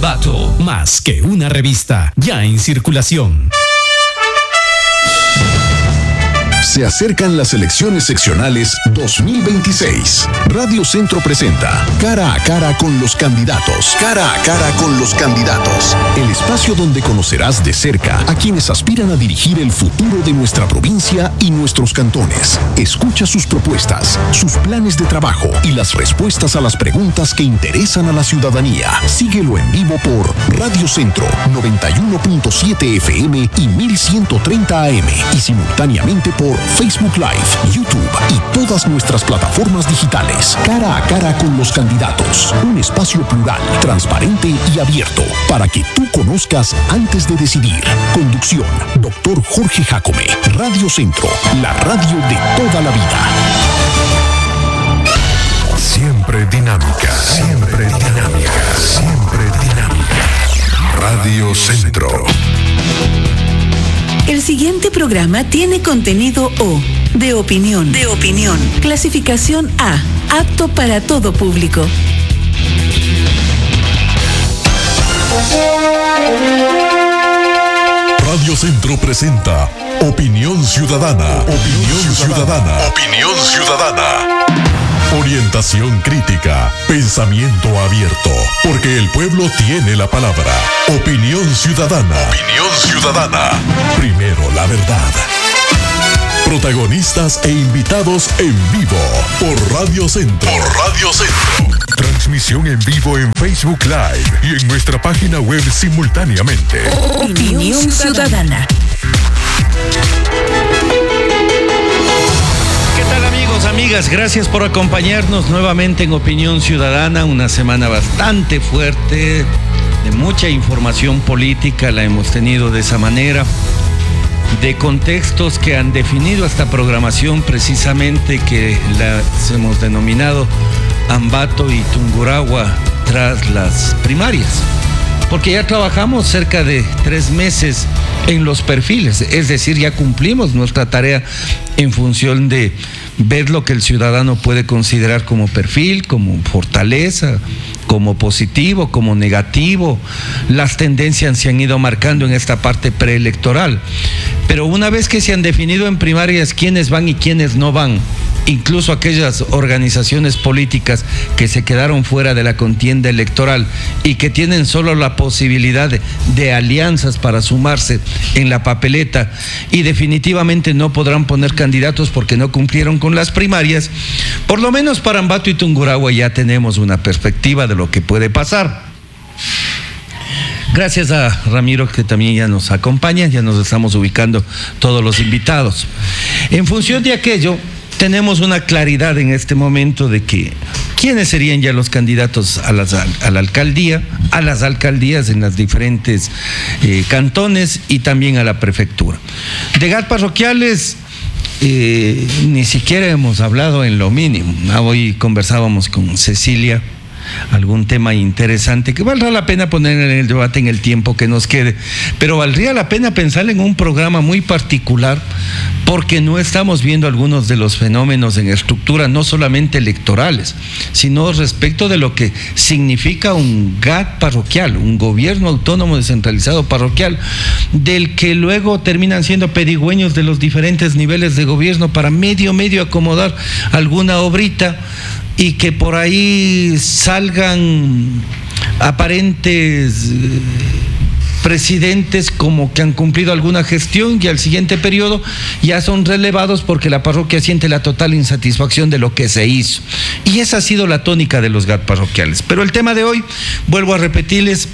Ambato, más que una revista, ya en circulación. Se acercan las elecciones seccionales 2026. Radio Centro presenta Cara a Cara con los candidatos. Cara a Cara con los candidatos. El espacio donde conocerás de cerca a quienes aspiran a dirigir el futuro de nuestra provincia y nuestros cantones. Escucha sus propuestas, sus planes de trabajo y las respuestas a las preguntas que interesan a la ciudadanía. Síguelo en vivo por Radio Centro 91.7 FM y 1130 AM y simultáneamente por Facebook Live, YouTube y todas nuestras plataformas digitales. Cara a Cara con los candidatos. Un espacio plural, transparente y abierto para que tú conozcas antes de decidir. Conducción, Dr. Jorge Jácome. Radio Centro, la radio de toda la vida. Siempre dinámica, siempre dinámica, siempre dinámica. Radio Centro. El siguiente programa tiene contenido O, de opinión. Clasificación A, apto para todo público. Radio Centro presenta Opinión Ciudadana. Opinión Ciudadana. Opinión Ciudadana. Orientación crítica, pensamiento abierto, porque el pueblo tiene la palabra. Opinión Ciudadana. Opinión Ciudadana. Primero la verdad. Protagonistas e invitados en vivo por Radio Centro. Por Radio Centro. Transmisión en vivo en Facebook Live y en nuestra página web simultáneamente. Opinión Ciudadana. ¿Qué tal, amigos, amigas? Gracias por acompañarnos nuevamente en Opinión Ciudadana. Una semana bastante fuerte, de mucha información política, la hemos tenido de esa manera, de contextos que han definido esta programación precisamente que la hemos denominado Ambato y Tungurahua tras las primarias. Porque ya trabajamos cerca de 3 meses en los perfiles, es decir, ya cumplimos nuestra tarea en función de ver lo que el ciudadano puede considerar como perfil, como fortaleza, como positivo, como negativo. Las tendencias se han ido marcando en esta parte preelectoral. Pero una vez que se han definido en primarias quiénes van y quiénes no van, incluso aquellas organizaciones políticas que se quedaron fuera de la contienda electoral y que tienen solo la posibilidad de alianzas para sumarse en la papeleta y definitivamente no podrán poner candidatos porque no cumplieron con las primarias, por lo menos para Ambato y Tungurahua ya tenemos una perspectiva de lo que puede pasar. Gracias a Ramiro, que también ya nos acompaña, ya nos estamos ubicando todos los invitados. En función de aquello, tenemos una claridad en este momento de que quiénes serían ya los candidatos a la alcaldía, a las alcaldías en las diferentes cantones y también a la prefectura. De GAT parroquiales, ni siquiera hemos hablado en lo mínimo. Hoy conversábamos con Cecilia algún tema interesante que valdrá la pena poner en el debate en el tiempo que nos quede, pero valdría la pena pensar en un programa muy particular porque no estamos viendo algunos de los fenómenos en estructura no solamente electorales, sino respecto de lo que significa un GAT parroquial, un gobierno autónomo descentralizado parroquial, del que luego terminan siendo pedigüeños de los diferentes niveles de gobierno para medio acomodar alguna obrita y que por ahí salgan aparentes presidentes como que han cumplido alguna gestión y al siguiente periodo ya son relevados porque la parroquia siente la total insatisfacción de lo que se hizo. Y esa ha sido la tónica de los GAT parroquiales. Pero el tema de hoy, vuelvo a repetirles,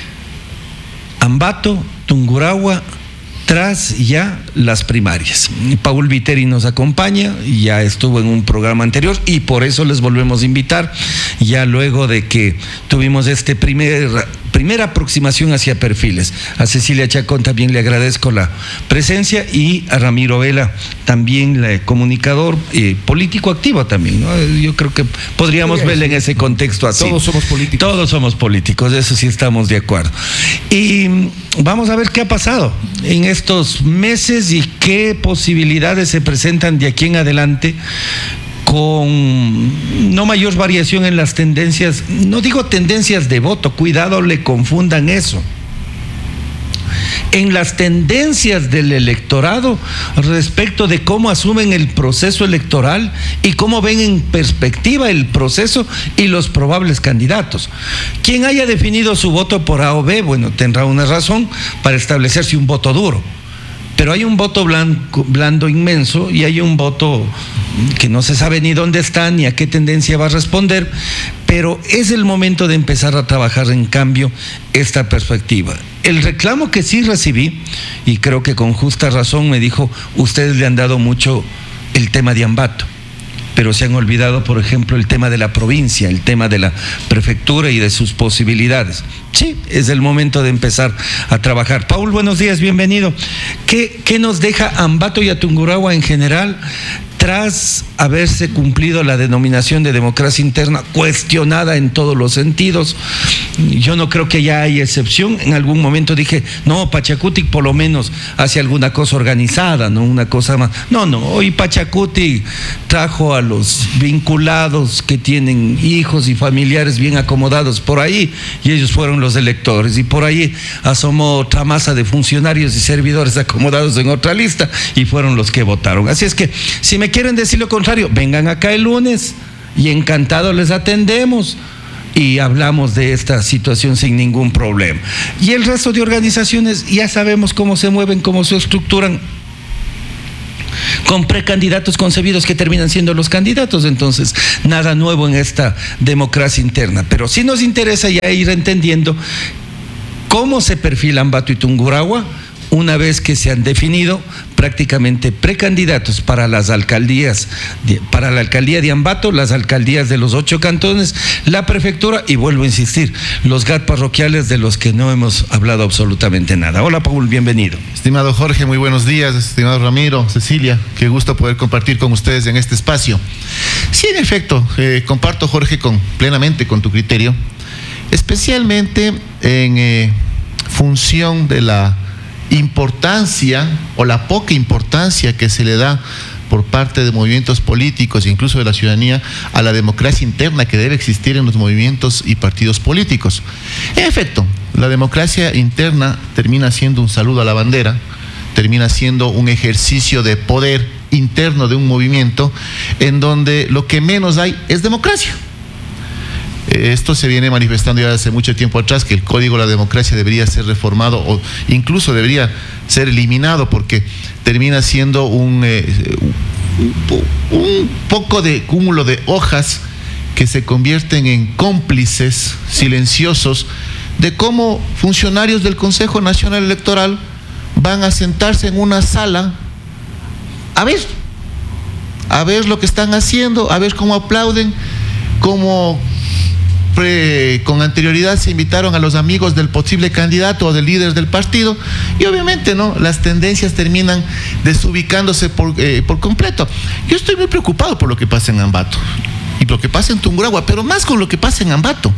Ambato, Tungurahua, tras ya las primarias. Paul Viteri nos acompaña, ya estuvo en un programa anterior y por eso les volvemos a invitar, ya luego de que tuvimos este primera aproximación hacia perfiles. A Cecilia Chacón también le agradezco la presencia y a Ramiro Vela también, comunicador político activo también, ¿no? Yo creo que podríamos verle en ese contexto así. Todos somos políticos. Todos somos políticos, de eso sí estamos de acuerdo. Y vamos a ver qué ha pasado en estos meses y qué posibilidades se presentan de aquí en adelante con no mayor variación en las tendencias, no digo tendencias de voto, cuidado, le confundan eso. En las tendencias del electorado respecto de cómo asumen el proceso electoral y cómo ven en perspectiva el proceso y los probables candidatos. Quien haya definido su voto por A o B, bueno, tendrá una razón para establecerse un voto duro. Pero hay un voto blando inmenso y hay un voto que no se sabe ni dónde está ni a qué tendencia va a responder, pero es el momento de empezar a trabajar en cambio esta perspectiva. El reclamo que sí recibí, y creo que con justa razón, me dijo, ustedes le han dado mucho el tema de Ambato, pero se han olvidado, por ejemplo, el tema de la provincia, el tema de la prefectura y de sus posibilidades. Sí, es el momento de empezar a trabajar. Paul, buenos días, bienvenido. ¿Qué nos deja Ambato y Tungurahua en general tras haberse cumplido la denominación de democracia interna, cuestionada en todos los sentidos? Yo no creo que ya haya excepción. En algún momento dije, no, Pachacutic por lo menos hace alguna cosa organizada, no una cosa más. No, hoy Pachacutic trajo a los vinculados que tienen hijos y familiares bien acomodados por ahí, y ellos fueron los electores, y por ahí asomó otra masa de funcionarios y servidores acomodados en otra lista, y fueron los que votaron. Así es que, si me quieren decir lo contrario, vengan acá el lunes y encantado les atendemos y hablamos de esta situación sin ningún problema. Y el resto de organizaciones ya sabemos cómo se mueven, cómo se estructuran, con precandidatos concebidos que terminan siendo los candidatos. Entonces, nada nuevo en esta democracia interna, pero sí nos interesa ya ir entendiendo cómo se perfilan Ambato y Tungurahua una vez que se han definido prácticamente precandidatos para las alcaldías, para la alcaldía de Ambato, las alcaldías de los 8 cantones, la prefectura y, vuelvo a insistir, los GAT parroquiales de los que no hemos hablado absolutamente nada. Hola, Paul, bienvenido. Estimado Jorge, muy buenos días. Estimado Ramiro, Cecilia, qué gusto poder compartir con ustedes en este espacio. Sí, en efecto, comparto, Jorge, plenamente con tu criterio, especialmente en función de la importancia o la poca importancia que se le da por parte de movimientos políticos e incluso de la ciudadanía a la democracia interna que debe existir en los movimientos y partidos políticos. En efecto, la democracia interna termina siendo un saludo a la bandera, termina siendo un ejercicio de poder interno de un movimiento en donde lo que menos hay es democracia. Esto se viene manifestando ya hace mucho tiempo atrás, que el Código de la Democracia debería ser reformado o incluso debería ser eliminado, porque termina siendo un poco de cúmulo de hojas que se convierten en cómplices silenciosos de cómo funcionarios del Consejo Nacional Electoral van a sentarse en una sala a ver lo que están haciendo, a ver cómo aplauden, cómo con anterioridad se invitaron a los amigos del posible candidato o del líder del partido, y obviamente las tendencias terminan desubicándose por completo. Yo estoy muy preocupado por lo que pasa en Ambato y lo que pasa en Tungurahua, pero más con lo que pasa en Ambato.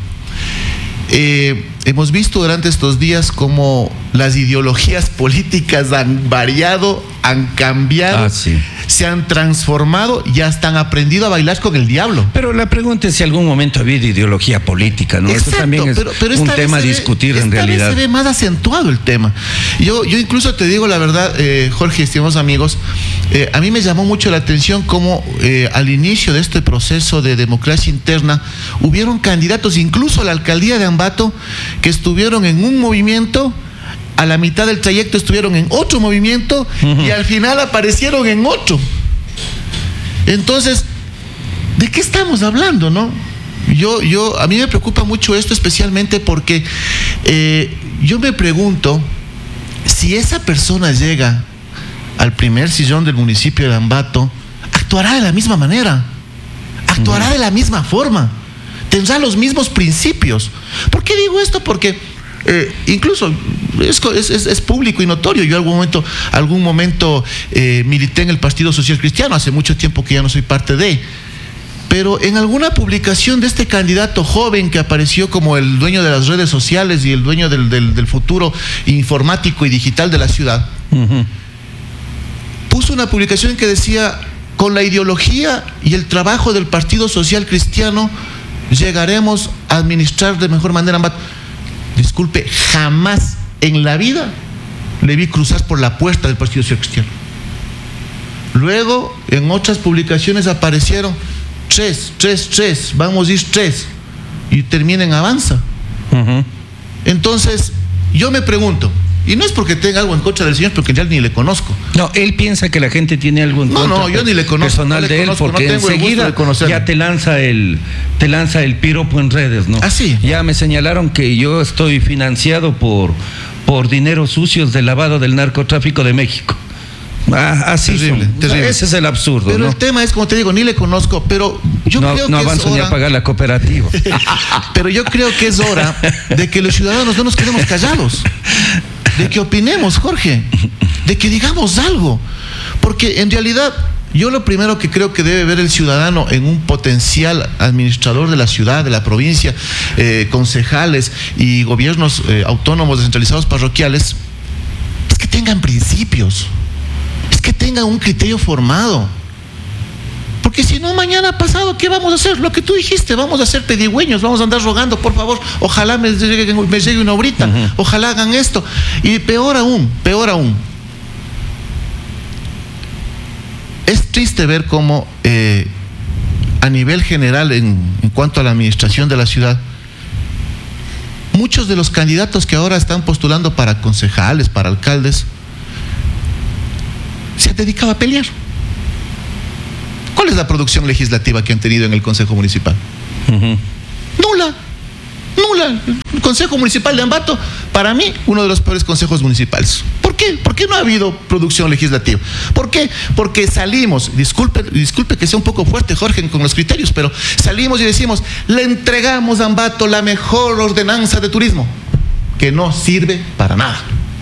Hemos visto durante estos días cómo las ideologías políticas han variado, han cambiado, se han transformado, ya están aprendido a bailar con el diablo. Pero la pregunta es si algún momento ha habido ideología política, ¿no? Exacto, eso también es pero un tema a discutir en realidad. Se ve más acentuado el tema. Yo incluso te digo la verdad, Jorge, estimados amigos, a mí me llamó mucho la atención cómo al inicio de este proceso de democracia interna hubieron candidatos, incluso a la alcaldía de Ambato, que estuvieron en un movimiento, a la mitad del trayecto estuvieron en otro movimiento y al final aparecieron en otro. Entonces, ¿de qué estamos hablando, no? A mí me preocupa mucho esto, especialmente porque yo me pregunto si esa persona llega al primer sillón del municipio de Ambato, actuará de la misma manera, actuará de la misma forma, tendrá los mismos principios. ¿Por qué digo esto? Porque incluso es público y notorio. Yo algún momento milité en el Partido Social Cristiano, hace mucho tiempo que ya no soy parte de, pero en alguna publicación de este candidato joven que apareció como el dueño de las redes sociales y el dueño del futuro informático y digital de la ciudad, puso una publicación que decía: con la ideología y el trabajo del Partido Social Cristiano llegaremos a administrar de mejor manera Ambato. Disculpe, jamás en la vida le vi cruzar por la puerta del Partido Social Cristiano. Luego, en otras publicaciones aparecieron tres, vamos a ir tres, y termina en Avanza. Entonces, yo me pregunto, y no es porque tenga algo en contra del señor, porque ya ni le conozco. No, él piensa que la gente tiene algo en contra. No, yo ni le conozco. Personal de él, porque enseguida ya te lanza el piropo en redes, ¿no? Ah, sí. Ya me señalaron que yo estoy financiado por dineros sucios del lavado del narcotráfico de México. Así terrible, son. terrible. Ese es el absurdo. Pero ¿no? el tema es, como te digo, ni le conozco, pero yo creo que avanzo es hora, ni a pagar la cooperativa. Pero yo creo que es hora de que los ciudadanos no nos quedemos callados, de que opinemos, Jorge, de que digamos algo, porque en realidad yo lo primero que creo que debe ver el ciudadano en un potencial administrador de la ciudad, de la provincia, concejales y gobiernos autónomos descentralizados parroquiales, es que tengan principios, es que tengan un criterio formado. Porque si no, mañana pasado, ¿qué vamos a hacer? Lo que tú dijiste, vamos a ser pedigüeños, vamos a andar rogando, por favor, ojalá me llegue una obrita, ojalá hagan esto. Y peor aún, es triste ver cómo a nivel general, en cuanto a la administración de la ciudad, muchos de los candidatos que ahora están postulando para concejales, para alcaldes, se han dedicado a pelear. ¿Cuál es la producción legislativa que han tenido en el Consejo Municipal? Nula. El Consejo Municipal de Ambato, para mí, uno de los peores consejos municipales. ¿Por qué? ¿Por qué no ha habido producción legislativa? ¿Por qué? Porque salimos, disculpe que sea un poco fuerte, Jorge, con los criterios, pero salimos y decimos, le entregamos a Ambato la mejor ordenanza de turismo, que no sirve para nada.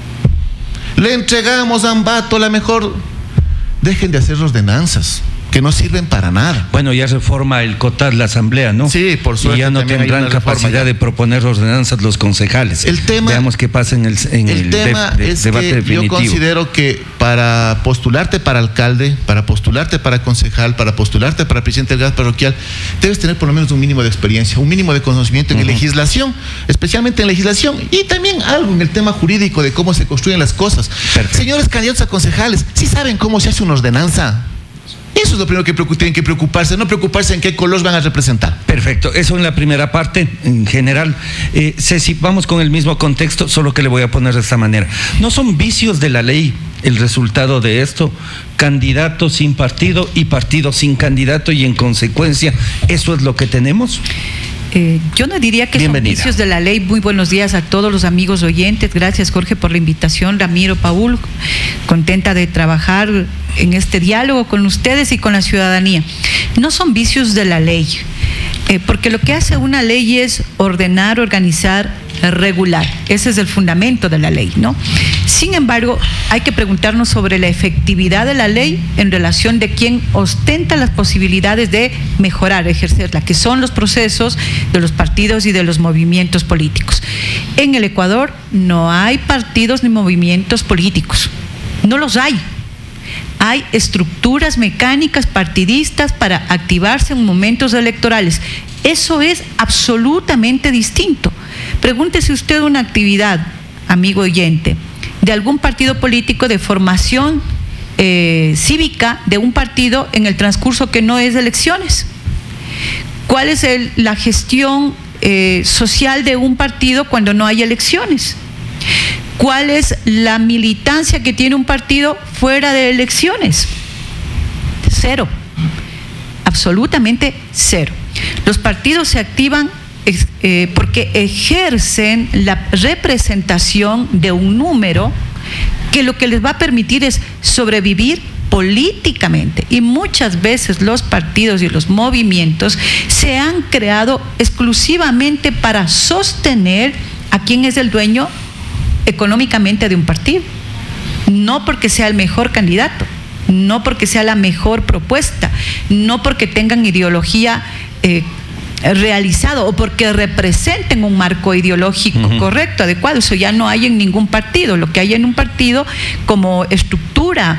Le entregamos a Ambato la mejor... Dejen de hacer ordenanzas que no sirven para nada. Bueno, ya reforma el COTAD la asamblea, ¿no? Sí, por suerte. Y ya no tendrán capacidad de proponer ordenanzas los concejales. Veamos qué pasa en el tema es debate que definitivo. yo considero que para postularte para alcalde, para postularte para concejal, para postularte para presidente del GAD parroquial, debes tener por lo menos un mínimo de experiencia, un mínimo de conocimiento en legislación, especialmente en legislación, y también algo en el tema jurídico de cómo se construyen las cosas. Perfecto. Señores candidatos a concejales, ¿sí saben cómo se hace una ordenanza? Eso es lo primero que tienen que preocuparse, no preocuparse en qué color van a representar. Perfecto, eso en la primera parte, en general. Ceci, vamos con el mismo contexto, solo que le voy a poner de esta manera. ¿No son vicios de la ley el resultado de esto? Candidato sin partido y partido sin candidato, y en consecuencia, ¿eso es lo que tenemos? Yo no diría que Bienvenida. Son vicios de la ley. Muy buenos días a todos los amigos oyentes. Gracias, Jorge, por la invitación. Ramiro, Paul, contenta de trabajar en este diálogo con ustedes y con la ciudadanía. No son vicios de la ley, porque lo que hace una ley es ordenar, organizar, regular. Ese es el fundamento de la ley, ¿no? Sin embargo, hay que preguntarnos sobre la efectividad de la ley en relación de quién ostenta las posibilidades de mejorar, ejercerla, que son los procesos de los partidos y de los movimientos políticos. En el Ecuador no hay partidos ni movimientos políticos, no los hay. Hay estructuras mecánicas partidistas para activarse en momentos electorales. Eso es absolutamente distinto. Pregúntese usted una actividad, amigo oyente, de algún partido político de formación cívica de un partido en el transcurso que no es de elecciones. ¿Cuál es la gestión social de un partido cuando no hay elecciones? ¿Cuál es la militancia que tiene un partido fuera de elecciones? Cero. Absolutamente cero. Los partidos se activan porque ejercen la representación de un número que lo que les va a permitir es sobrevivir políticamente, y muchas veces los partidos y los movimientos se han creado exclusivamente para sostener a quien es el dueño económicamente de un partido, no porque sea el mejor candidato, no porque sea la mejor propuesta, no porque tengan ideología realizado o porque representen un marco ideológico correcto, adecuado. Eso ya no hay en ningún partido. Lo que hay en un partido como estructura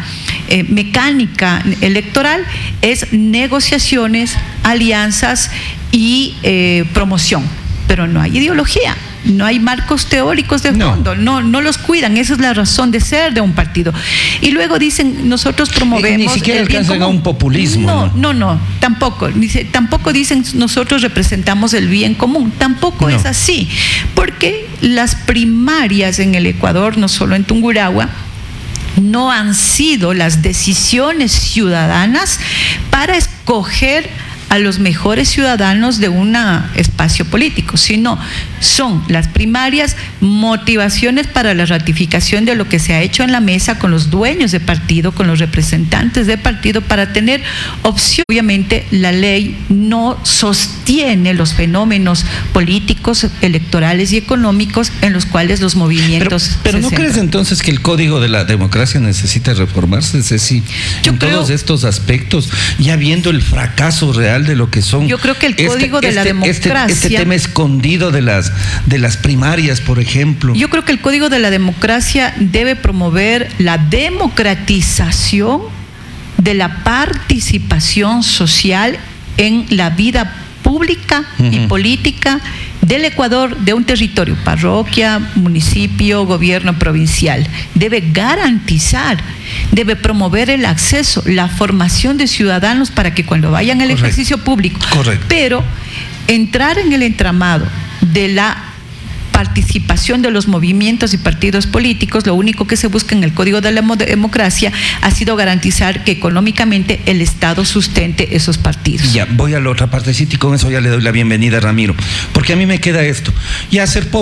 mecánica electoral es negociaciones, alianzas y promoción, pero no hay ideología. No hay marcos teóricos de fondo, no los cuidan, esa es la razón de ser de un partido. Y luego dicen, nosotros promovemos... Ni siquiera alcanzan a un populismo. No, tampoco. Tampoco dicen, nosotros representamos el bien común, tampoco es así, porque las primarias en el Ecuador, no solo en Tungurahua, no han sido las decisiones ciudadanas para escoger a los mejores ciudadanos de un espacio político, sino son las primarias motivaciones para la ratificación de lo que se ha hecho en la mesa con los dueños de partido, con los representantes de partido, para tener opción. Obviamente la ley no sostiene los fenómenos políticos, electorales y económicos en los cuales los movimientos pero ¿no crees entonces que el Código de la Democracia necesita reformarse, Ceci? En todos estos aspectos, ya viendo el fracaso real de lo que son. Yo creo que el Código de la Democracia... Este tema escondido de las primarias, por ejemplo. Yo creo que el Código de la Democracia debe promover la democratización de la participación social en la vida pública y política del Ecuador, de un territorio, parroquia, municipio, gobierno provincial. Debe garantizar, debe promover el acceso, la formación de ciudadanos para que cuando vayan al ejercicio público, pero entrar en el entramado de la participación de los movimientos y partidos políticos, lo único que se busca en el Código de la Democracia ha sido garantizar que económicamente el Estado sustente esos partidos. Ya, voy a la otra partecita y con eso ya le doy la bienvenida a Ramiro, porque a mí me queda esto, ya ser